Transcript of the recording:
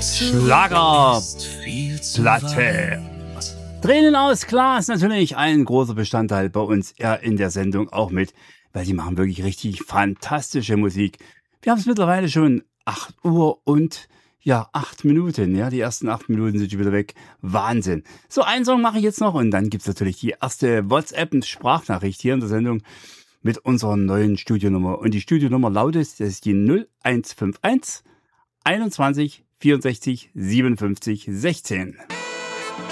Schlagerplatte. Tränen aus Glas natürlich ein großer Bestandteil bei uns in der Sendung auch mit, weil die machen wirklich richtig fantastische Musik. Wir haben es mittlerweile schon 8 Uhr und 8 Minuten. Ja, die ersten 8 Minuten sind schon wieder weg. Wahnsinn. So, einen Song mache ich jetzt noch und dann gibt's natürlich die erste WhatsApp-Sprachnachricht hier in der Sendung mit unserer neuen Studionummer. Und die Studionummer lautet, das ist die 0151 21 64 57 16.